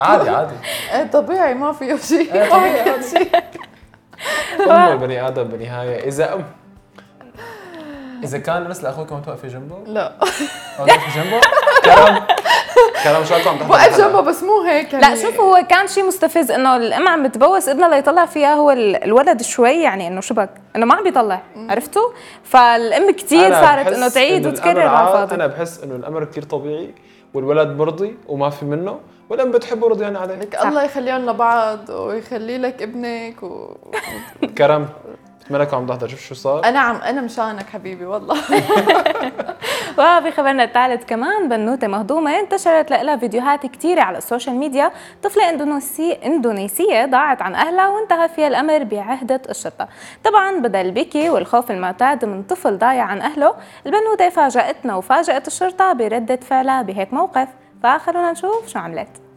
عادي عادي. ايه طبيعي ما فيه شيء. ايه طبيعي عادي. أم البني آدم بالنهاية. إذا كان مثل أخوك ما توقفي جنبه؟ لا أو توقفي جنبه؟ كلام شو عم تحكي؟ وقف جنبه بس مو هيك يعني. لا شوف، هو كان شيء مستفز انه الام عم بتبوس ابنها ليطلع فيها، هو الولد شوي يعني انه شبك انه ما عم بيطلع، عرفتوا؟ فالام كثير صارت انه تعيد وتكرر على الفاضي. انا بحس انه الامر كثير طبيعي والولد مرضي وما في منه، والام بتحبه رضيان عليه. لك الله يخليهم لبعض ويخلي لك ابنك كرم ملك عم تحضر، شوف شو صار. انا مشانك حبيبي والله. وبخبرنا الثالث كمان، بنوته مهضومه انتشرت لها فيديوهات كثيره على السوشيال ميديا. طفله اندونيسيه ضاعت عن اهلها وانتهى فيها الامر بعهده الشرطه. طبعا بدل البكي والخوف المعتاد من طفل ضايع عن اهله، البنوته فاجأتنا وفاجأت الشرطه برده فعلها بهيك موقف. فخلونا نشوف شو عملت.